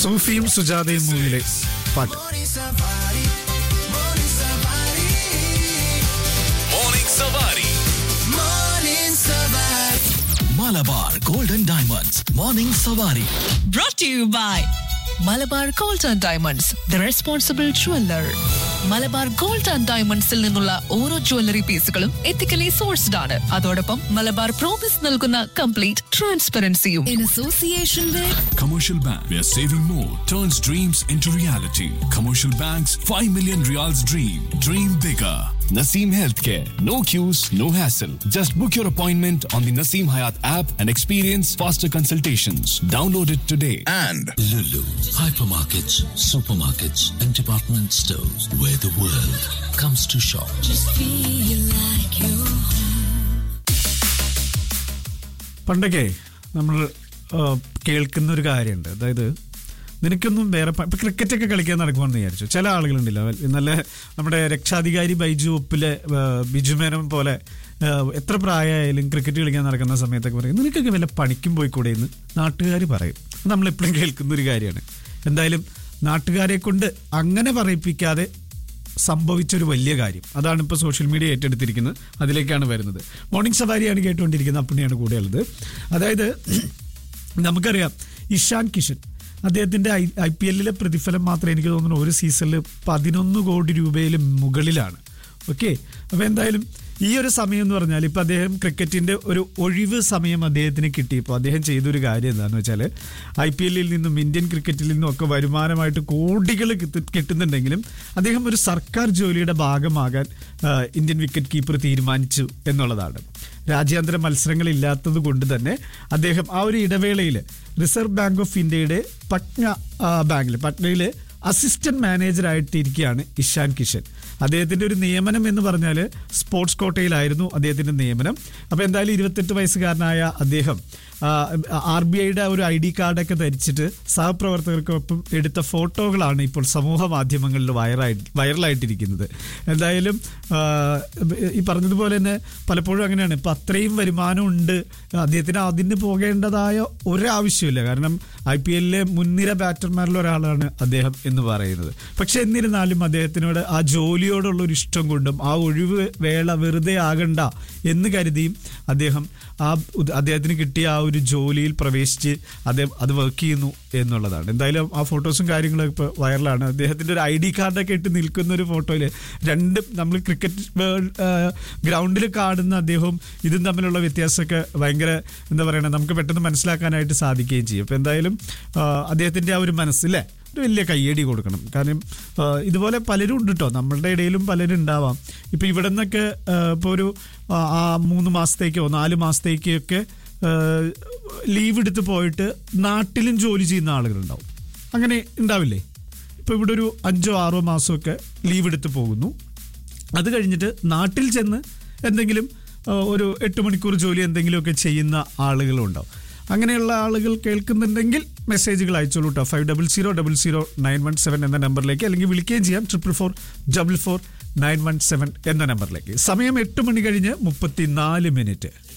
സൂഫിയും സുജാതയും മൂവിയിലെ പാട്ട്. Malabar golden diamonds morning സവാരി. Brought to you by Malabar gold and diamonds, the responsible jeweller. Malabar gold and ഡയമണ്ട്സിൽ നിന്നുള്ള ഓരോ ജ്വല്ലറി പീസുകളും എത്തിക്കലി സോഴ്സ്ഡ് ആണ്. അതോടൊപ്പം മലബാർ പ്രോമിസ് നൽകുന്ന complete ട്രാൻസ്പെറൻസിയും. In association with Commercial Bank, where saving more turns dreams into reality. Commercial Bank's 5 million Riyals dream. Dream bigger. Naseem Healthcare. No queues, no hassle. Just book your appointment on the Naseem Hayat app and experience faster consultations. Download it today. And Lulu, hypermarkets, supermarkets, and department stores where the world comes to shop. പണ്ടൊക്കെ നമ്മൾ കേൾക്കുന്ന ഒരു കാര്യമുണ്ട്. അതായത് നിനക്കൊന്നും വേറെ ഇപ്പം ക്രിക്കറ്റൊക്കെ കളിക്കാൻ നടക്കുമെന്ന് വിചാരിച്ചു. ചില ആളുകളുണ്ടല്ല, നല്ല നമ്മുടെ രക്ഷാധികാരി ബൈജു ഒപ്പിലെ ബിജുമേനം പോലെ എത്ര പ്രായമായാലും ക്രിക്കറ്റ് കളിക്കാൻ നടക്കുന്ന സമയത്തൊക്കെ പറയും, നിനക്കൊക്കെ വല്ല പണിക്കും പോയിക്കൂടെ എന്ന് നാട്ടുകാർ പറയും. നമ്മളെപ്പോഴും കേൾക്കുന്ന ഒരു കാര്യമാണ്. എന്തായാലും നാട്ടുകാരെ കൊണ്ട് അങ്ങനെ പറയിപ്പിക്കാതെ സംഭവിച്ചൊരു വലിയ കാര്യം, അതാണ് ഇപ്പോൾ സോഷ്യൽ മീഡിയ ഏറ്റെടുത്തിരിക്കുന്നത്. അതിലേക്കാണ് വരുന്നത്. മോർണിംഗ് സവാരിയാണ് കേട്ടുകൊണ്ടിരിക്കുന്നത്. അപ്പണിയാണ് കൂടെയുള്ളത്. അതായത് നമുക്കറിയാം ഇഷാൻ കിഷൻ, അദ്ദേഹത്തിൻ്റെ IPL പ്രതിഫലം മാത്രമേ എനിക്ക് തോന്നുന്നു ഒരു സീസണിൽ 11 കോടി രൂപയിൽ മുകളിലാണ്. ഓക്കെ, അപ്പോൾ എന്തായാലും ഈ ഒരു സമയം എന്ന് പറഞ്ഞാൽ ഇപ്പോൾ അദ്ദേഹം ക്രിക്കറ്റിൻ്റെ ഒരു ഒഴിവ് സമയം അദ്ദേഹത്തിന് കിട്ടിയപ്പോൾ അദ്ദേഹം ചെയ്തൊരു കാര്യം എന്താണെന്ന് വെച്ചാൽ IPL നിന്നും ഇന്ത്യൻ ക്രിക്കറ്റിൽ നിന്നും ഒക്കെ വരുമാനമായിട്ട് കോടികൾ കിട്ടുന്നുണ്ടെങ്കിലും അദ്ദേഹം ഒരു സർക്കാർ ജോലിയുടെ ഭാഗമാകാൻ ഇന്ത്യൻ വിക്കറ്റ് കീപ്പർ തീരുമാനിച്ചു എന്നുള്ളതാണ്. രാജ്യാന്തര മത്സരങ്ങളില്ലാത്തത് കൊണ്ട് തന്നെ അദ്ദേഹം ആ ഒരു ഇടവേളയിൽ റിസർവ് ബാങ്ക് ഓഫ് ഇന്ത്യയുടെ പട്നയിൽ അസിസ്റ്റന്റ് മാനേജറായിട്ടിരിക്കുകയാണ് ഇഷാൻ കിഷൻ. അദ്ദേഹത്തിൻ്റെ ഒരു നിയമനം എന്ന് പറഞ്ഞാൽ സ്പോർട്സ് കോട്ടയിലായിരുന്നു അദ്ദേഹത്തിൻ്റെ നിയമനം. അപ്പോൾ എന്തായാലും 28 വയസ്സുകാരനായ അദ്ദേഹം RBIയുടെ ഒരു ID കാർഡൊക്കെ ധരിച്ചിട്ട് സഹപ്രവർത്തകർക്കൊപ്പം എടുത്ത ഫോട്ടോകളാണ് ഇപ്പോൾ സമൂഹ മാധ്യമങ്ങളിൽ വൈറലായിട്ടിരിക്കുന്നത്. എന്തായാലും ഈ പറഞ്ഞതുപോലെ തന്നെ പലപ്പോഴും അങ്ങനെയാണ്. ഇപ്പം അത്രയും വരുമാനമുണ്ട് അദ്ദേഹത്തിന്, അതിന് പോകേണ്ടതായ ഒരാവശ്യമില്ല. കാരണം IPL മുൻനിര ബാറ്റർമാരിൽ ഒരാളാണ് അദ്ദേഹം എന്ന് പറയുന്നത്. പക്ഷെ എന്നിരുന്നാലും അദ്ദേഹത്തിനോട് ആ ജോലിയോടുള്ളൊരു ഇഷ്ടം കൊണ്ടും ആ ഒഴിവ് വേള വെറുതെ ആകണ്ട എന്ന് കരുതിയും അദ്ദേഹത്തിന് കിട്ടിയ ആ ഒരു ജോലിയിൽ പ്രവേശിച്ച് അദ്ദേഹം അത് വർക്ക് ചെയ്യുന്നു എന്നുള്ളതാണ്. എന്തായാലും ആ ഫോട്ടോസും കാര്യങ്ങളൊക്കെ ഇപ്പോൾ വൈറലാണ്. അദ്ദേഹത്തിൻ്റെ ഒരു ID കാർഡൊക്കെ ഇട്ട് നിൽക്കുന്ന ഒരു ഫോട്ടോയിൽ നമ്മൾ ക്രിക്കറ്റ് ഗ്രൗണ്ടിൽ കാണുന്ന അദ്ദേഹവും ഇതും തമ്മിലുള്ള വ്യത്യാസമൊക്കെ ഭയങ്കര എന്താ പറയുക, നമുക്ക് പെട്ടെന്ന് മനസ്സിലാക്കാനായിട്ട് സാധിക്കുകയും ചെയ്യും. അപ്പോൾ എന്തായാലും അദ്ദേഹത്തിൻ്റെ ആ ഒരു മനസ്സില്ലേ ഒരു വലിയ കയ്യടി കൊടുക്കണം. കാരണം ഇതുപോലെ പലരും ഉണ്ട് കേട്ടോ, നമ്മളുടെ ഇടയിലും പലരും ഉണ്ടാവാം. ഇപ്പോൾ ഇവിടെ നിന്നൊക്കെ ഇപ്പോൾ ഒരു 3 മാസത്തേക്കോ 4 മാസത്തേക്കൊക്കെ ലീവ് എടുത്ത് പോയിട്ട് നാട്ടിലും ജോലി ചെയ്യുന്ന ആളുകളുണ്ടാവും. അങ്ങനെ ഉണ്ടാവില്ലേ? ഇപ്പോൾ ഇവിടെ ഒരു 5-6 മാസമൊക്കെ ലീവ് എടുത്ത് പോകുന്നു. അത് കഴിഞ്ഞിട്ട് നാട്ടിൽ ചെന്ന് എന്തെങ്കിലും ഒരു 8 മണിക്കൂർ ജോലി എന്തെങ്കിലുമൊക്കെ ചെയ്യുന്ന ആളുകളും ഉണ്ടാവും. അങ്ങനെയുള്ള ആളുകൾ കേൾക്കുന്നുണ്ടെങ്കിൽ മെസ്സേജുകൾ അയച്ചോളൂ കേട്ടോ. 50000917 എന്ന നമ്പറിലേക്ക്, അല്ലെങ്കിൽ വിളിക്കുകയും ചെയ്യാം 4444917 എന്ന നമ്പറിലേക്ക്. സമയം 8 മണി കഴിഞ്ഞ് 34 മിനിറ്റ്.